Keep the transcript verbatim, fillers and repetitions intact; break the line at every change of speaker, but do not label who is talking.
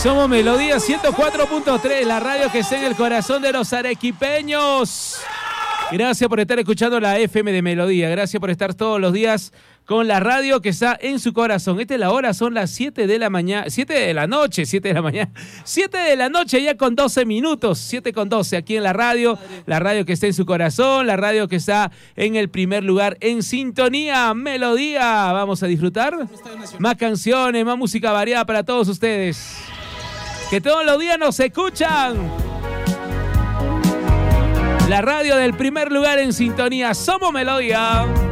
Somos Melodía ciento cuatro punto tres, la radio que está en el corazón de los arequipeños. Gracias por estar escuchando la F M de Melodía. Gracias por estar todos los días con la radio que está en su corazón. Esta es la hora, son las siete de la mañana, siete de la noche, siete de la mañana, siete de la noche ya con doce minutos, siete con doce aquí en la radio, la radio que está en su corazón, la radio que está en el primer lugar en sintonía, Melodía. Vamos a disfrutar más canciones, más música variada para todos ustedes, que todos los días nos escuchan. La radio del primer lugar en sintonía, somos Melodía.